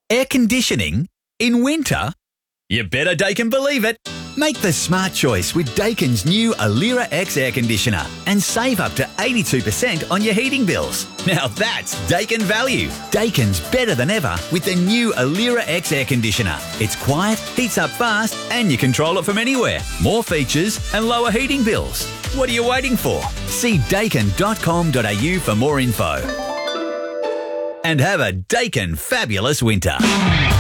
Air conditioning in winter? You better Dakin believe it. Make the smart choice with Dakin's new Alira X air conditioner and save up to 82% on your heating bills. Now that's Dakin value. Dakin's better than ever with the new Alira X air conditioner. It's quiet, heats up fast, and you control it from anywhere. More features and lower heating bills. What are you waiting for? See dakin.com.au for more info. And have a Dakin fabulous winter.